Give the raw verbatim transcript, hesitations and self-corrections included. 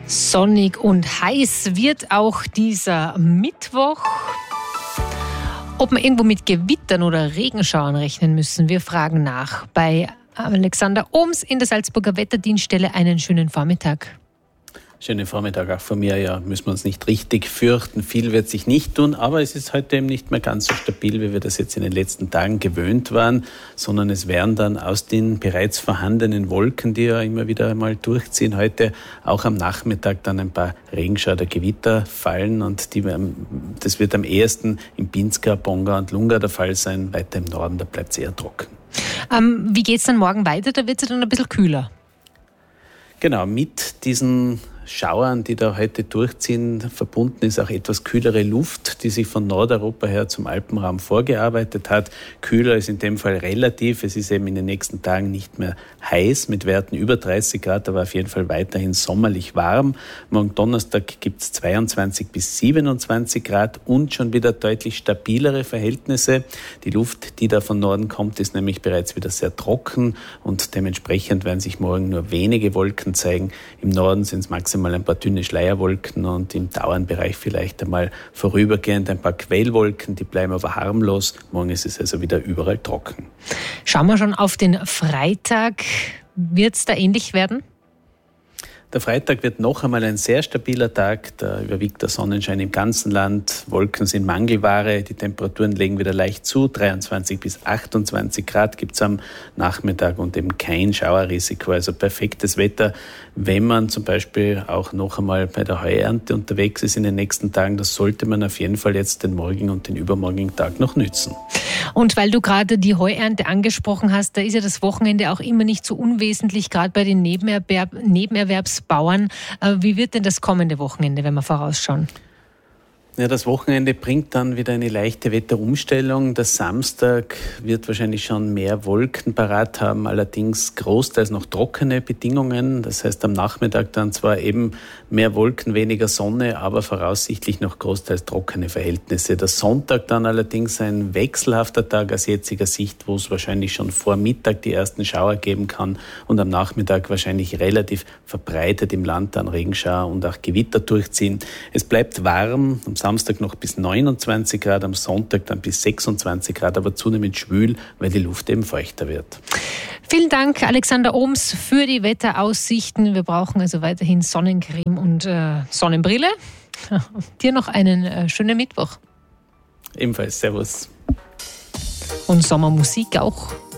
Sonnig und heiß wird auch dieser Mittwoch. Ob wir irgendwo mit Gewittern oder Regenschauern rechnen müssen, wir fragen nach. Bei Alexander Ohms in der Salzburger Wetterdienststelle. Einen schönen Vormittag. Schönen Vormittag auch von mir. Ja, müssen wir uns nicht richtig fürchten. Viel wird sich nicht tun, aber es ist heute eben nicht mehr ganz so stabil, wie wir das jetzt in den letzten Tagen gewöhnt waren, sondern es werden dann aus den bereits vorhandenen Wolken, die ja immer wieder einmal durchziehen, heute auch am Nachmittag dann ein paar Regenschauer oder Gewitter fallen und die, das wird am ehesten im Pinzgau, Bonga und Lunga der Fall sein. Weiter im Norden, da bleibt es eher trocken. Ähm, wie geht es dann morgen weiter? Da wird es dann ein bisschen kühler. Genau, mit diesen Schauern, die da heute durchziehen, verbunden ist auch etwas kühlere Luft, die sich von Nordeuropa her zum Alpenraum vorgearbeitet hat. Kühler ist in dem Fall relativ. Es ist eben in den nächsten Tagen nicht mehr heiß mit Werten über dreißig Grad, aber auf jeden Fall weiterhin sommerlich warm. Morgen Donnerstag gibt es zweiundzwanzig bis siebenundzwanzig Grad und schon wieder deutlich stabilere Verhältnisse. Die Luft, die da von Norden kommt, ist nämlich bereits wieder sehr trocken und dementsprechend werden sich morgen nur wenige Wolken zeigen. Im Norden sind es maximal mal ein paar dünne Schleierwolken und im Tauernbereich vielleicht einmal vorübergehend ein paar Quellwolken, die bleiben aber harmlos. Morgen ist es also wieder überall trocken. Schauen wir schon auf den Freitag. Wird es da ähnlich werden? Der Freitag wird noch einmal ein sehr stabiler Tag. Da überwiegt der Sonnenschein im ganzen Land. Wolken sind Mangelware. Die Temperaturen legen wieder leicht zu. dreiundzwanzig bis achtundzwanzig Grad gibt es am Nachmittag und eben kein Schauerrisiko. Also perfektes Wetter, wenn man zum Beispiel auch noch einmal bei der Heuernte unterwegs ist in den nächsten Tagen. Das sollte man auf jeden Fall jetzt den morgigen und den übermorgigen Tag noch nützen. Und weil du gerade die Heuernte angesprochen hast, da ist ja das Wochenende auch immer nicht so unwesentlich, gerade bei den Nebenerwerb- Nebenerwerbsbauern. Wie wird denn das kommende Wochenende, wenn wir vorausschauen? Ja, das Wochenende bringt dann wieder eine leichte Wetterumstellung. Der Samstag wird wahrscheinlich schon mehr Wolken parat haben, allerdings großteils noch trockene Bedingungen. Das heißt am Nachmittag dann zwar eben mehr Wolken, weniger Sonne, aber voraussichtlich noch großteils trockene Verhältnisse. Der Sonntag dann allerdings ein wechselhafter Tag aus jetziger Sicht, wo es wahrscheinlich schon vor Mittag die ersten Schauer geben kann und am Nachmittag wahrscheinlich relativ verbreitet im Land dann Regenschauer und auch Gewitter durchziehen. Es bleibt warm, am Samstag noch bis neunundzwanzig Grad, am Sonntag dann bis sechsundzwanzig Grad, aber zunehmend schwül, weil die Luft eben feuchter wird. Vielen Dank, Alexander Ohms, für die Wetteraussichten. Wir brauchen also weiterhin Sonnencreme und äh, Sonnenbrille. Dir noch einen äh, schönen Mittwoch. Ebenfalls, servus. Und Sommermusik auch.